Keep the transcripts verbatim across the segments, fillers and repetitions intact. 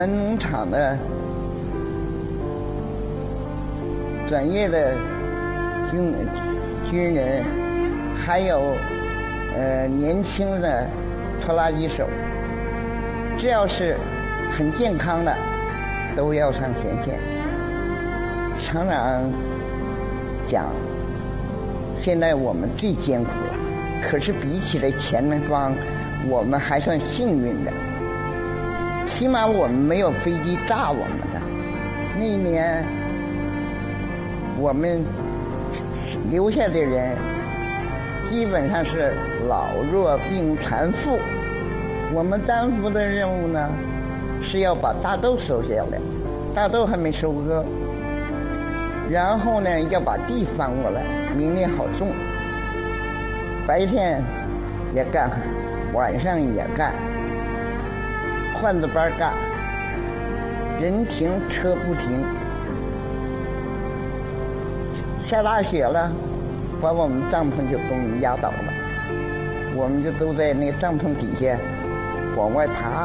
农场的专业的军军人，还有呃年轻的拖拉机手，只要是很健康的，都要上前线。厂长讲，现在我们最艰苦了，可是比起来前方，我们还算幸运的。起码我们没有飞机炸我们的。那一年，我们留下的人基本上是老弱病残妇。我们担负的任务呢，是要把大豆收下来，大豆还没收割，然后呢要把地翻过来，明年好种。白天也干，晚上也干。换着班干，人停车不停。下大雪了，把我们帐篷就给我们压倒了，我们就都在那个帐篷底下往外爬。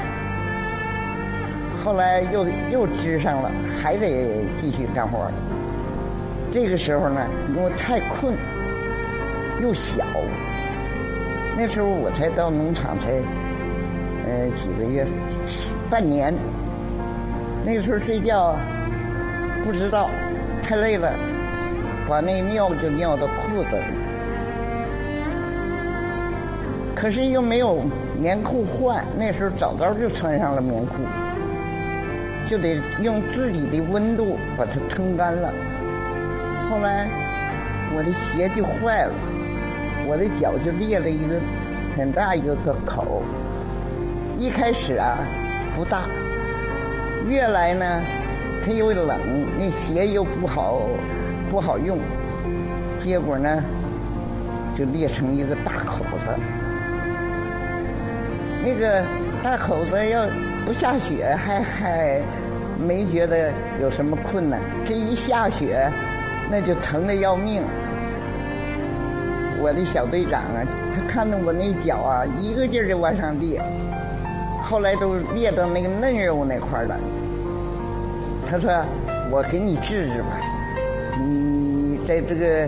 后来又又支上了，还得继续干活。这个时候呢，因为太困又小，那时候我才到农场才呃，几个月，半年。那个时候睡觉不知道，太累了，把那尿就尿到裤子里。可是又没有棉裤换，那时候早早就穿上了棉裤，就得用自己的温度把它撑干了。后来我的鞋就坏了，我的脚就裂了一个很大一个个口。一开始啊不大，越来呢它又冷，那鞋又不好不好用，结果呢就裂成一个大口子。那个大口子要不下雪还还没觉得有什么困难，这一下雪那就疼得要命。我的小队长啊，他看着我那脚啊一个劲儿的往上裂，后来都裂到那个嫩肉那块了。他说：“我给你治治吧，你在这个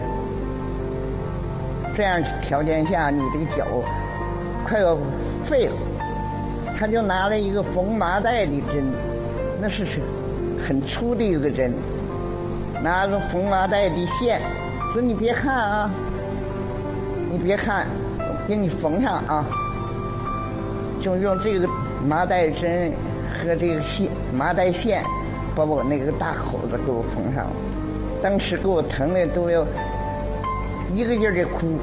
这样条件下，你这个脚快要废了。”他就拿了一个缝麻袋的针，那是很粗的一个针，拿着缝麻袋的线，说：“你别看啊，你别看，我给你缝上啊。”就用这个麻袋针和这个线麻袋线把我那个大口子给我缝上了。当时给我疼的都要一个劲儿的哭，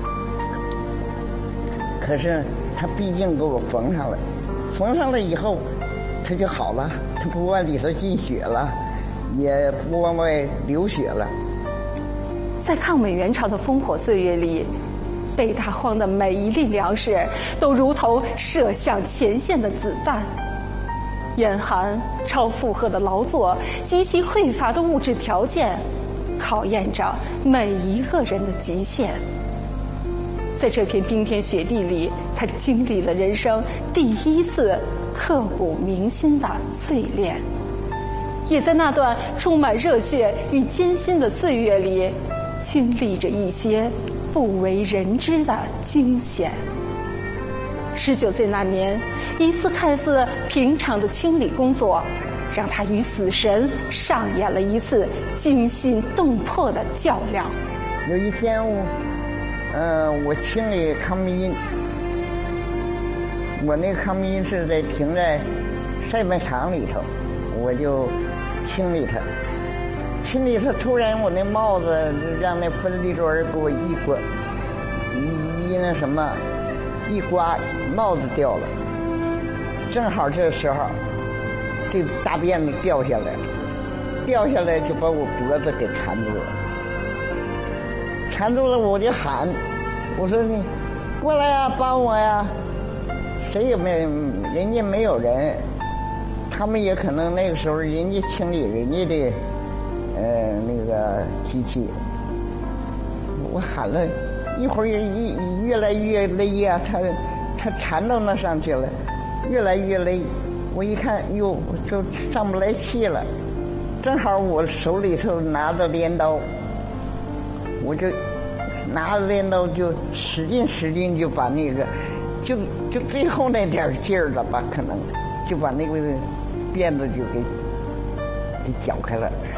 可是他毕竟给我缝上了，缝上了以后他就好了，他不往里头进血了，也不往外流血了。 在抗美援朝的烽火岁月里，北大荒的每一粒粮食都如同射向前线的子弹，严寒、超负荷的劳作、极其匮乏的物质条件，考验着每一个人的极限。在这片冰天雪地里，他经历了人生第一次刻骨铭心的淬炼，也在那段充满热血与艰辛的岁月里，经历着一些不为人知的惊险。十九岁那年，一次看似平常的清理工作，让他与死神上演了一次惊心动魄的较量。 有一天我，呃，我清理康密因，我那个康密因是在停在晒麦场里头，我就清理它。清理它，突然我那帽子让那分离砖给我一刮，一一那什么，一刮帽子掉了。正好这时候，这大辫子掉下来了，掉下来就把我脖子给缠住了。缠住了我就喊，我说你过来呀，帮我呀！谁也没，人家没有人，他们也可能那个时候人家清理人家的。呃，那个机器，我喊了一会儿，一越来越勒呀，他他缠到那上去了，越来越勒， 我一看，哟，就上不来气了。正好我手里头拿着镰刀，我就拿着镰刀就使劲使劲就把那个，就就最后那点劲儿了吧，可能就把那个辫子就给给绞开了。